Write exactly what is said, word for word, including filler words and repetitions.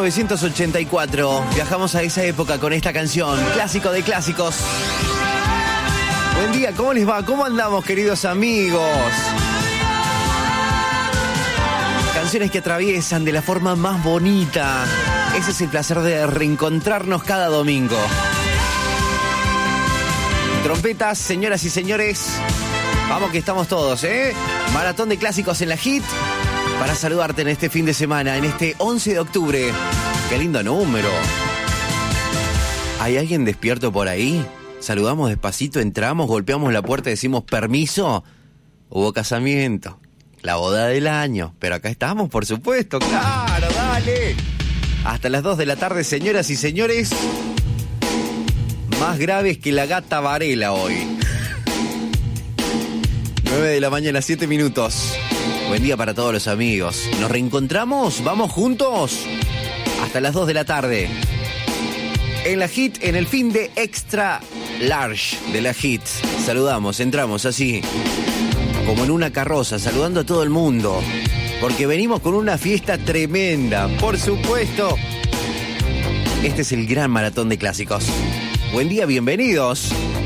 novecientos ochenta y cuatro. Viajamos a esa época con esta canción, clásico de clásicos. Buen día, ¿cómo les va? ¿Cómo andamos, queridos amigos? Canciones que atraviesan de la forma más bonita. Ese es el placer de reencontrarnos cada domingo. Trompetas, señoras y señores. Vamos que estamos todos, ¿eh? Maratón de clásicos en la Hit. Para saludarte en este fin de semana, en este once de octubre. Qué lindo número. ¿Hay alguien despierto por ahí? Saludamos despacito, entramos, golpeamos la puerta y decimos permiso. Hubo casamiento, la boda del año. Pero acá estamos, por supuesto, claro, dale. Hasta las dos de la tarde, señoras y señores. Más graves que la gata Varela hoy. nueve de la mañana, siete minutos. Buen día para todos los amigos. ¿Nos reencontramos? ¿Vamos juntos? Hasta las dos de la tarde. En la Hit, en el fin de Extra Large de la Hit. Saludamos, entramos así, como en una carroza, saludando a todo el mundo. Porque venimos con una fiesta tremenda, por supuesto. Este es el gran maratón de clásicos. Buen día, bienvenidos.